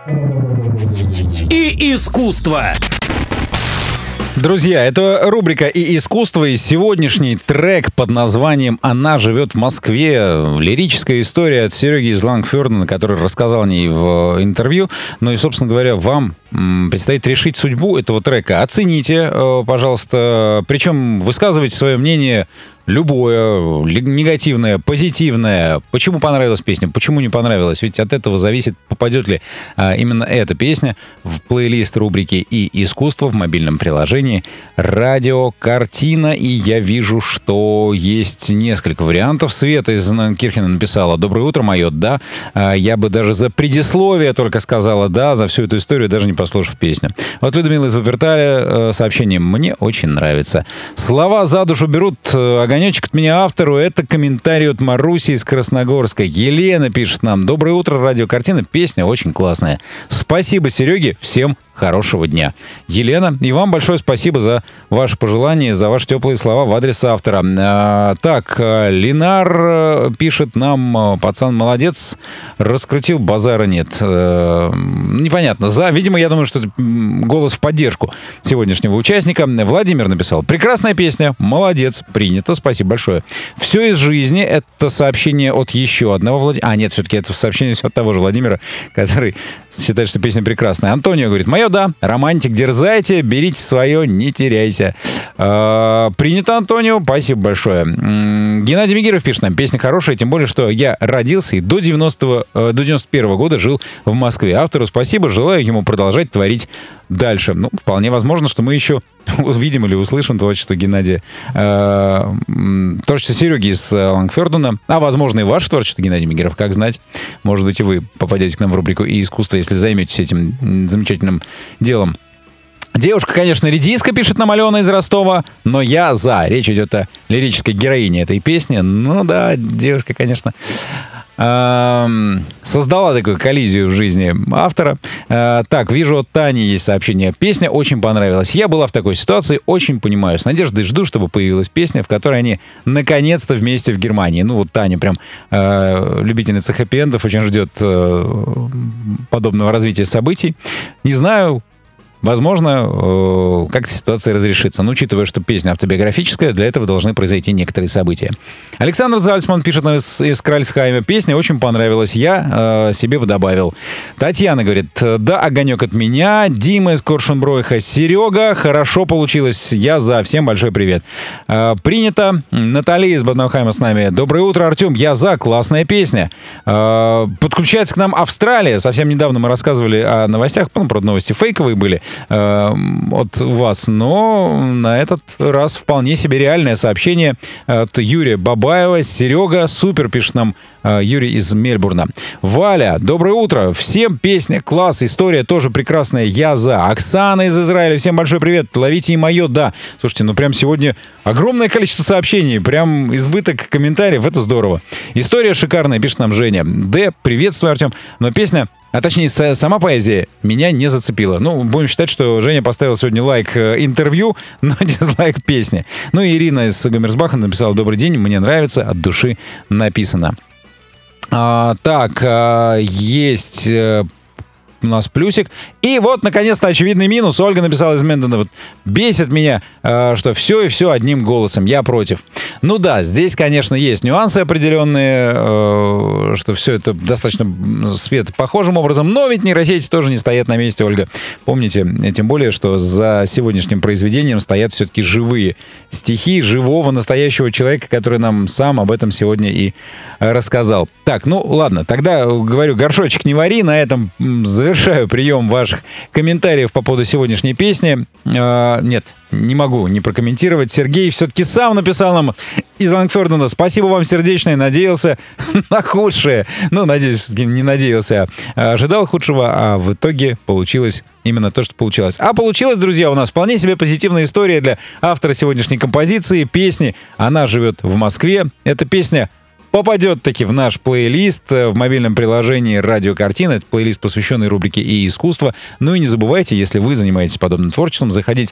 И искусство. Друзья, это рубрика «И искусство», и сегодняшний трек под названием «Она живет в Москве». Лирическая история от Сереги из Лангфёрдена, который рассказал о ней в интервью. Ну и, собственно говоря, вам предстоит решить судьбу этого трека. Оцените, пожалуйста, причем высказывайте свое мнение любое, негативное, позитивное. Почему понравилась песня, почему не понравилась? Ведь от этого зависит, попадет ли именно эта песня в плейлист рубрики «И искусство» в мобильном приложении «Радио Картина». И я вижу, что есть несколько вариантов. Света из Кирхена написала: «Доброе утро, мое да». Я бы даже за предисловие только сказала «да», за всю эту историю, даже не послушав песню. Вот Людмила из Вуперталя сообщение: «Мне очень нравится. Слова за душу берут, огонечек от меня автору». Это комментарий от Маруси из Красногорска. Елена пишет нам: «Доброе утро, Радио Картина. Песня очень классная. Спасибо, Сереге. Всем хорошего дня». Елена, и вам большое спасибо за ваши пожелания, за ваши теплые слова в адрес автора. Так, Ленар пишет нам: «Пацан молодец, раскрутил, базара нет». Непонятно. Видимо, я думаю, что это голос в поддержку сегодняшнего участника. Владимир написал: «Прекрасная песня, молодец, принято, спасибо большое». «Все из жизни» — это сообщение от еще одного Владимира. Нет, все-таки это сообщение от того же Владимира, который считает, что песня прекрасная. Антонио говорит: «Мое да, романтик, дерзайте, берите свое, не теряйся». Принято, Антонио, спасибо большое. Геннадий Мигиров пишет нам: «Песня хорошая, тем более, что я родился и до 91 года жил в Москве». Автору спасибо, желаю ему продолжать творить дальше». Ну, вполне возможно, что мы еще увидим или услышим творчество Геннадия. Творчество Сереги из Лангфёрдена. А, возможно, и ваше творчество, Геннадий Мигиров, как знать. Может быть, и вы попадете к нам в рубрику «И искусство», если займетесь этим замечательным делом. «Девушка, конечно, редиска», пишет нам Алена из Ростова, «но я за». Речь идет о лирической героине этой песни. Ну да, девушка, конечно, создала такую коллизию в жизни автора. Так, вижу, от Тани есть сообщение. «Песня очень понравилась. Я была в такой ситуации, очень понимаю. С надеждой жду, чтобы появилась песня, в которой они наконец-то вместе в Германии». Ну вот Таня прям любительница хэппи-эндов, очень ждет подобного развития событий. Не знаю, возможно, как-то ситуация разрешится. Но учитывая, что песня автобиографическая, для этого должны произойти некоторые события. Александр Зальцман пишет нам из Кральсхайма: «Песня очень понравилась. Я себе бы добавил». Татьяна говорит: «Да, огонек от меня». Дима из Коршенбройха: «Серега, хорошо получилось. Я за. Всем большой привет». Принято. Наталья из Баднахайма с нами: «Доброе утро, Артем. Я за. Классная песня». Подключается к нам Австралия. Совсем недавно мы рассказывали о новостях. Правда, новости фейковые были от вас, но на этот раз вполне себе реальное сообщение от Юрия Бабаева. «Серега, супер», пишет нам Юрий из Мельбурна. Валя: «Доброе утро. Всем песня класс, история тоже прекрасная. Я за». Оксана из Израиля: «Всем большой привет. Ловите и мое да». Слушайте, ну прям сегодня огромное количество сообщений, прям избыток комментариев, это здорово. «История шикарная», пишет нам Женя. Д: «Приветствую, Артем. Но песня, а точнее сама поэзия, меня не зацепила». Ну, будем считать, что Женя поставил сегодня лайк интервью, но дизлайк песни. Ну и Ирина из Гаммерсбаха написала: «Добрый день, мне нравится, от души написано». Есть у нас плюсик. И вот, наконец-то, очевидный минус. Ольга написала из Мендона: «Вот бесит меня, что все и все одним голосом. Я против». Ну да, здесь, конечно, есть нюансы определенные, что все это достаточно похожим образом, но ведь нейросети тоже не стоят на месте, Ольга. Помните, тем более, что за сегодняшним произведением стоят все-таки живые стихи живого, настоящего человека, который нам сам об этом сегодня и рассказал. Так, ну ладно, тогда говорю, горшочек не вари, на этом завершаю прием ваших комментариев по поводу сегодняшней песни. Нет, не могу не прокомментировать. Сергей все-таки сам написал нам из Лангфёрдена: «Спасибо вам сердечное, надеялся на худшее». Ну, надеюсь, все-таки не надеялся, ожидал худшего, а в итоге получилось именно то, что получилось. А получилось, друзья, у нас вполне себе позитивная история для автора сегодняшней композиции, песни. Она живет в Москве. Эта песня попадет таки в наш плейлист в мобильном приложении «Радио Картина». Это плейлист, посвященный рубрике «И искусство». Ну и не забывайте, если вы занимаетесь подобным творчеством, заходить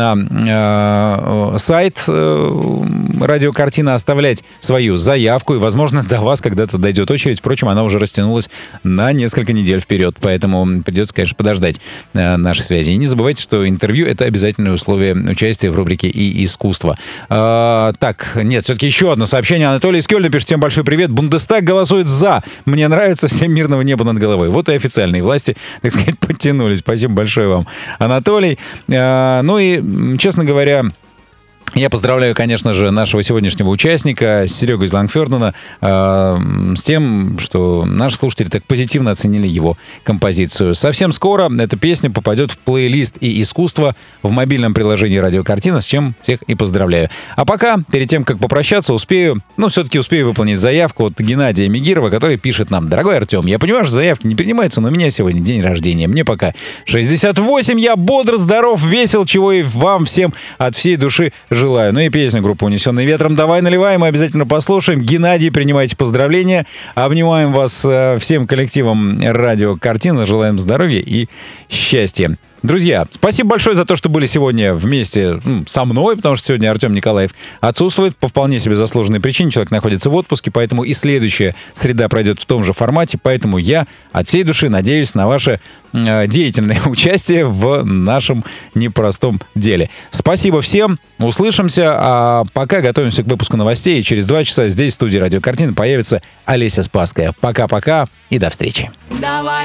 на сайт «Радио Картина», оставлять свою заявку, и, возможно, до вас когда-то дойдет очередь. Впрочем, она уже растянулась на несколько недель вперед, поэтому придется, конечно, подождать нашей связи. И не забывайте, что интервью — это обязательное условие участия в рубрике «И искусство». Так, нет, все-таки еще одно сообщение. Анатолий из Кёльна пишет: всем большой привет. Бундестаг голосует «за». Мне нравится, всем мирного неба над головой. Вот и официальные власти, так сказать, подтянулись. Спасибо большое вам, Анатолий. Ну и, честно говоря, я поздравляю, конечно же, нашего сегодняшнего участника, Серегу из Лангфёрдена, с тем, что наши слушатели так позитивно оценили его композицию. Совсем скоро эта песня попадет в плейлист «И искусство» в мобильном приложении «Радио Картина», с чем всех и поздравляю. А пока, перед тем, как попрощаться, все-таки успею выполнить заявку от Геннадия Мегирова, который пишет нам: дорогой Артем, я понимаю, что заявки не принимаются, но у меня сегодня день рождения. Мне пока 68, я бодр, здоров, весел, чего и вам всем от всей души желаю. Ну и песню группы «Унесенные ветром» давай наливай, мы обязательно послушаем. Геннадий, принимайте поздравления. Обнимаем вас всем коллективом «Радио Картина». Желаем здоровья и счастья. Друзья, спасибо большое за то, что были сегодня вместе со мной, потому что сегодня Артем Николаев отсутствует по вполне себе заслуженной причине. Человек находится в отпуске, поэтому и следующая среда пройдет в том же формате. Поэтому я от всей души надеюсь на ваше деятельное участие в нашем непростом деле. Спасибо всем, услышимся. А пока готовимся к выпуску новостей. И через 2 часа здесь, в студии «Радио Картина», появится Олеся Спасская. Пока-пока и до встречи.